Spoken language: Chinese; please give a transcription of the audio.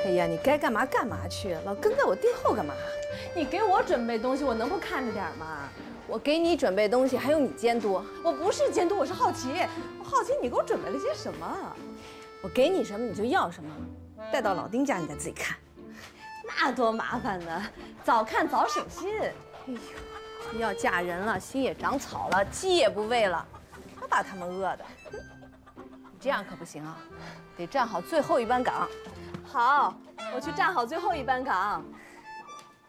哎呀，你该干嘛干嘛去，老跟在我爹后干嘛？ 你给我准备东西，我能不看着点吗？ 我给你准备东西，还用你监督？ 我不是监督，我是好奇。我好奇你给我准备了些什么。 我给你什么你就要什么，带到老丁家你再自己看。 那多麻烦呢，早看早省心。哎呦，要嫁人了，心也长草了，鸡也不喂了，他把他们饿的。你这样可不行啊，得站好最后一班岗。 好，我去站好最后一班岗。